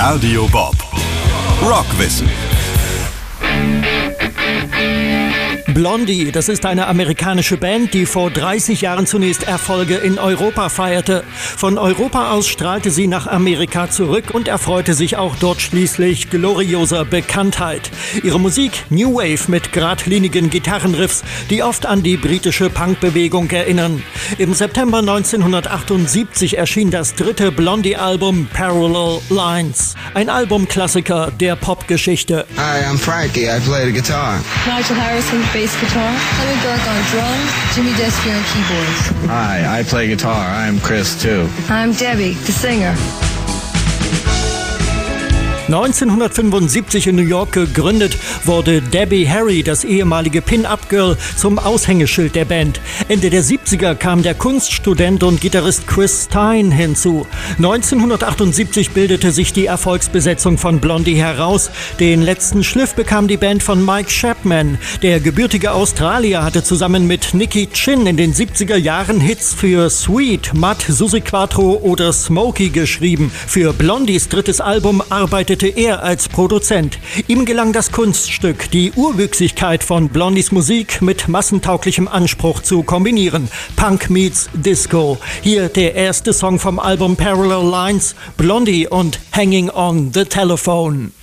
Radio Bob. Rockwissen. Blondie, das ist eine amerikanische Band, die vor 30 Jahren zunächst Erfolge in Europa feierte. Von Europa aus strahlte sie nach Amerika zurück und erfreute sich auch dort schließlich glorioser Bekanntheit. Ihre Musik New Wave mit geradlinigen Gitarrenriffs, die oft an die britische Punkbewegung erinnern. Im September 1978 erschien das dritte Blondie-Album Parallel Lines. Ein Albumklassiker der Popgeschichte. Hi, I'm Frankie. I play the guitar. Nigel Harrison, bass guitar. Helen Burke on drums. Jimmy Desfier on keyboards. Hi, I play guitar. I'm Chris too. I'm Debbie, the singer. 1975 in New York gegründet, wurde Debbie Harry, das ehemalige Pin-Up-Girl, zum Aushängeschild der Band. Ende der 70er kam der Kunststudent und Gitarrist Chris Stein hinzu. 1978 bildete sich die Erfolgsbesetzung von Blondie heraus. Den letzten Schliff bekam die Band von Mike Chapman. Der gebürtige Australier hatte zusammen mit Nicky Chinn in den 70er Jahren Hits für Sweet, Mud, Suzi Quatro oder Smokey geschrieben. Für Blondies drittes Album arbeitete er als Produzent. Ihm gelang das Kunststück, die Urwüchsigkeit von Blondies Musik mit massentauglichem Anspruch zu kombinieren. Punk meets Disco. Hier der erste Song vom Album Parallel Lines, Blondie und Hanging on the Telephone.